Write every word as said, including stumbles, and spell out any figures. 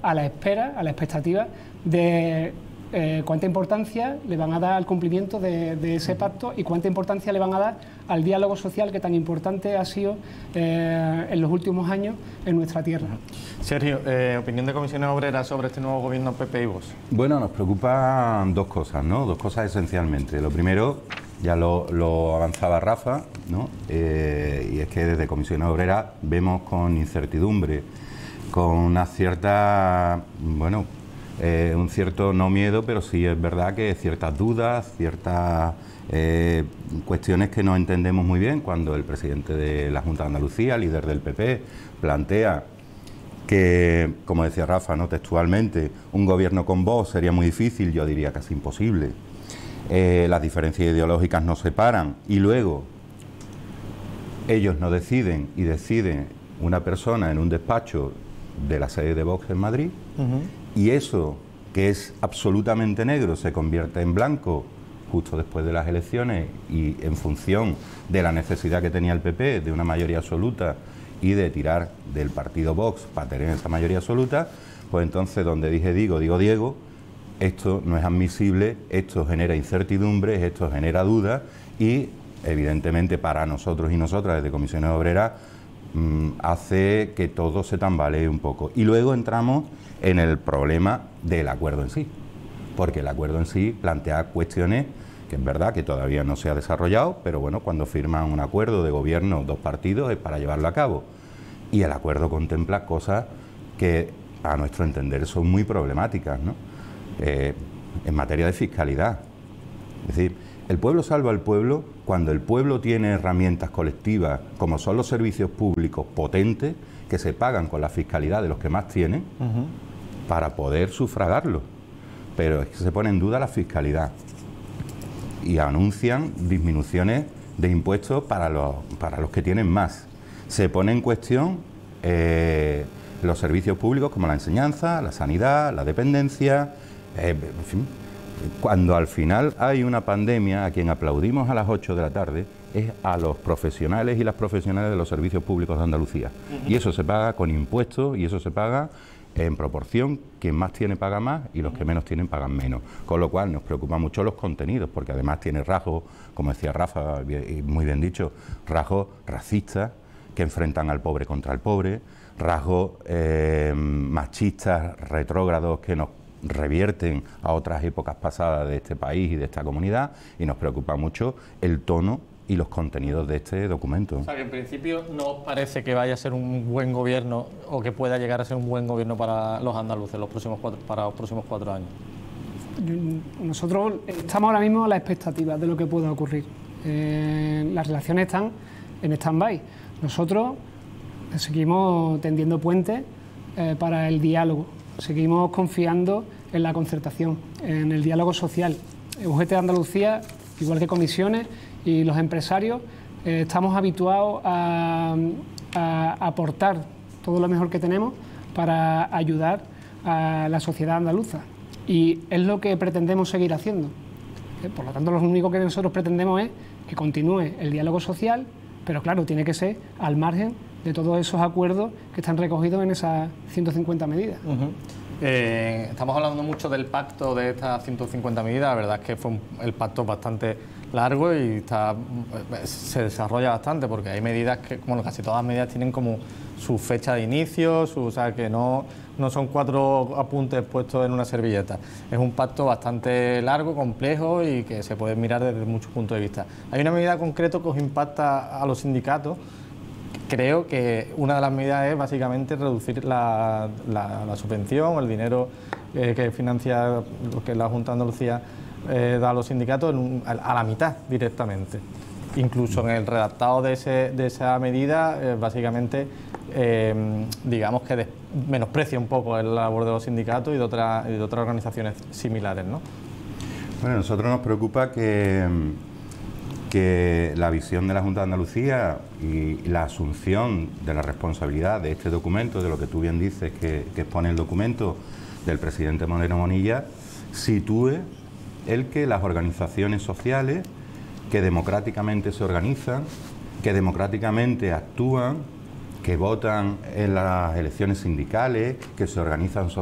a la espera, a la expectativa de eh, cuánta importancia le van a dar al cumplimiento de, de ese pacto y cuánta importancia le van a dar al diálogo social que tan importante ha sido eh, en los últimos años en nuestra tierra. Sergio, eh, opinión de Comisiones Obreras sobre este nuevo gobierno P P y Vox. Bueno, nos preocupan dos cosas, ¿no? Dos cosas esencialmente. Lo primero, ya lo, lo avanzaba Rafa, ¿no? Eh, y es que desde Comisiones Obreras vemos con incertidumbre, con una cierta, bueno, eh, un cierto no miedo, pero sí es verdad que ciertas dudas, ciertas eh, cuestiones que no entendemos muy bien cuando el presidente de la Junta de Andalucía, líder del P P, plantea que, como decía Rafa, ¿no?, textualmente, un gobierno con Vox sería muy difícil, yo diría casi imposible. Eh, las diferencias ideológicas nos separan y luego ellos no deciden y deciden una persona en un despacho de la sede de Vox en Madrid, uh-huh. y eso que es absolutamente negro se convierte en blanco justo después de las elecciones y en función de la necesidad que tenía el P P de una mayoría absoluta y de tirar del partido Vox para tener esa mayoría absoluta, pues entonces donde dije digo, digo Diego, esto no es admisible, esto genera incertidumbres, esto genera dudas y evidentemente para nosotros y nosotras desde Comisiones Obreras mmm, hace que todo se tambalee un poco. Y luego entramos en el problema del acuerdo en sí, porque el acuerdo en sí plantea cuestiones que es verdad que todavía no se ha desarrollado, pero bueno, cuando firman un acuerdo de gobierno dos partidos es para llevarlo a cabo. Y el acuerdo contempla cosas que a nuestro entender son muy problemáticas, ¿no? Eh, en materia de fiscalidad. Es decir, el pueblo salva al pueblo cuando el pueblo tiene herramientas colectivas, como son los servicios públicos potentes, que se pagan con la fiscalidad de los que más tienen, uh-huh. para poder sufragarlo. Pero es que se pone en duda la fiscalidad y anuncian disminuciones de impuestos para los, para los que tienen más. Se pone en cuestión eh, los servicios públicos como la enseñanza, la sanidad, la dependencia, eh, en fin. Cuando al final hay una pandemia, a quien aplaudimos a las ocho de la tarde es a los profesionales y las profesionales de los servicios públicos de Andalucía. Uh-huh. Y eso se paga con impuestos y eso se paga en proporción, quien más tiene paga más y los que menos tienen pagan menos. Con lo cual nos preocupan mucho los contenidos, porque además tiene rasgos, como decía Rafa, y muy bien dicho, rasgos racistas que enfrentan al pobre contra el pobre, rasgos eh, machistas, retrógrados que nos revierten a otras épocas pasadas de este país y de esta comunidad, y nos preocupa mucho el tono y los contenidos de este documento. O sea, que en principio no os parece que vaya a ser un buen gobierno o que pueda llegar a ser un buen gobierno para los andaluces los próximos cuatro, para los próximos cuatro años. Nosotros estamos ahora mismo a la expectativa de lo que pueda ocurrir. Eh, las relaciones están en stand-by. Nosotros seguimos tendiendo puentes eh, para el diálogo, seguimos confiando en la concertación, en el diálogo social. U G T Andalucía, igual que comisiones y los empresarios, eh, estamos habituados a, a aportar todo lo mejor que tenemos para ayudar a la sociedad andaluza. Y es lo que pretendemos seguir haciendo. Eh, por lo tanto, lo único que nosotros pretendemos es que continúe el diálogo social, pero claro, tiene que ser al margen de todos esos acuerdos que están recogidos en esas ciento cincuenta medidas. Uh-huh. Eh, estamos hablando mucho del pacto de estas ciento cincuenta medidas. La verdad es que fue un, el pacto bastante largo y está, se desarrolla bastante, porque hay medidas que, como casi todas las medidas, tienen como su fecha de inicio, su, o sea, que no, no son cuatro apuntes puestos en una servilleta. Es un pacto bastante largo, complejo y que se puede mirar desde muchos puntos de vista. Hay una medida concreta que os impacta a los sindicatos. Creo que una de las medidas es básicamente reducir la, la, la subvención o el dinero eh, que financia lo que la Junta de Andalucía eh, da a los sindicatos en un, a, a la mitad directamente. Incluso en el redactado de, ese, de esa medida, eh, básicamente, eh, digamos que des, menosprecia un poco la labor de los sindicatos y de, otra, y de otras organizaciones similares, ¿no? Bueno, a nosotros nos preocupa que... que la visión de la Junta de Andalucía y la asunción de la responsabilidad de este documento, de lo que tú bien dices que, que expone el documento del presidente Moreno Monilla, sitúe el que las organizaciones sociales que democráticamente se organizan, que democráticamente actúan, que votan en las elecciones sindicales, que se organizan socialmente,